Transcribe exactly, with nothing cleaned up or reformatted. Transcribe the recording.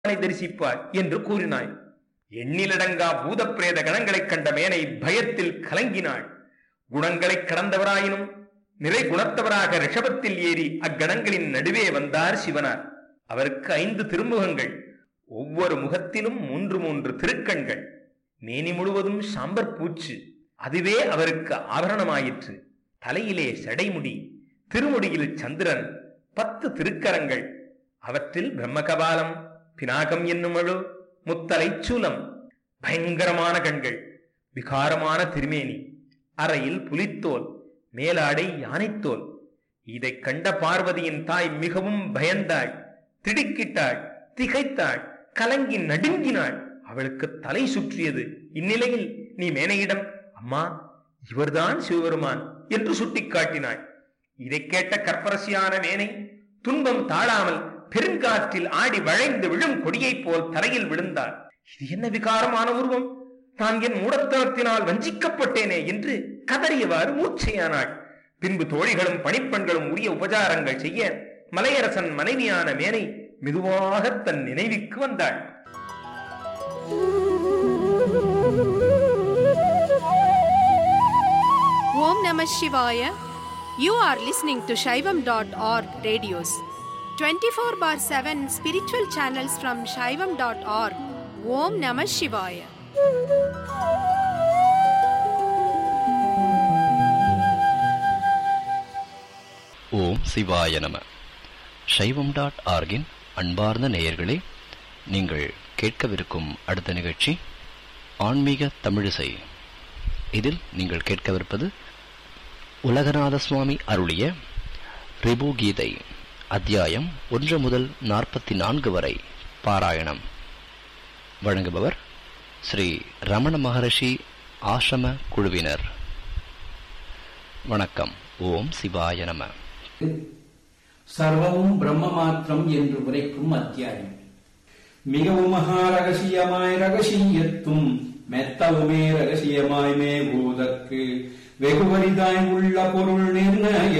தரிசிப்பாய் என்று கூறினாய். எண்ணிலடங்கா பூத பிரேத கணங்களைக் கண்ட மேனை பயத்தில் கலங்கினாள். குணங்களை கடந்தவராயினும் நிறை குணத்தவராக ரிஷபத்தில் ஏறி அக்கணங்களின் நடுவே வந்தார் சிவனார். அவருக்கு ஐந்து திருமுகங்கள், ஒவ்வொரு முகத்திலும் மூன்று மூன்று திருக்கண்கள், மேனி முழுவதும் சாம்பர் பூச்சு. அதுவே அவருக்கு ஆபரணமாயிற்று. தலையிலே சடைமுடி, திருமுடியில் சந்திரன், பத்து திருக்கரங்கள், அவற்றில் பிரம்மகபாலம், பினாகம் என்னும் அழு, முத்தலை சூலம், பயங்கரமான கண்கள், விகாரமான திருமேனி, அறையில் புலித்தோல், மேலாடை யானைத்தோல். இதை கண்ட பார்வதியின் தாய் மிகவும் பயந்தாள், திடுக்கிட்டாள், திகைத்தாள், கலங்கி நடுங்கினாள். அவளுக்கு தலை சுற்றியது. இந்நிலையில் நீ மேனையிடம், அம்மா, இவர்தான் சிவபெருமான் என்று சுட்டிக்காட்டினாள். இதை கேட்ட கற்பரசியான மேனை துன்பம் தாழாமல் பெருங்காற்றில் ஆடி வளைந்து விழும் கொடியைப் போல் தரையில் விழுந்தாள். இது என்ன விகாரமான உருவம்? நான் என் மூடத்தனத்தினால் வஞ்சிக்கப்பட்டேனே என்று கதறியவாறு மூர்ச்சையானாள். பின்பு தோழிகளும் பணிப்பெண்களும் உரிய உபசாரங்கள் செய்ய மலையரசன் மனைவியான மேனை மெதுவாக தன் நினைவுக்கு வந்தாள். ஓம் நம சிவாய. You are listening to Shaivam dot org radios. twenty-four bar seven spiritual channels from Shaivam dot org. Om Namah Shivaya. ஓம் சிவாய நம. சைவம் டாட் ஆர்கின் அன்பார்ந்த நேயர்களே, நீங்கள் கேட்கவிருக்கும் அடுத்த நிகழ்ச்சி ஆன்மீக தமிழிசை. இதில் நீங்கள் கேட்கவிருப்பது உலகநாத சுவாமி அருளிய ரிபு கீதை அத்தியாயம் ஒன்று முதல் நாற்பத்தி நான்கு வரை பாராயணம். வழங்குபவர் ஸ்ரீ ரமண மகரிஷி ஆசிரம குழுவினர். வணக்கம். ஓம் சிவாய நம. சர்வமும் பிரம்ம மாத்திரம் என்று உரைக்கும் அத்தியாயம். மிகவும் மகா ரகசியமாய் ரகசியத்தும் மெத்தவுமே ரகசியமாய் மேபூதற்கு வெகுவரிதாய் உள்ள பொருள் நிர்ணய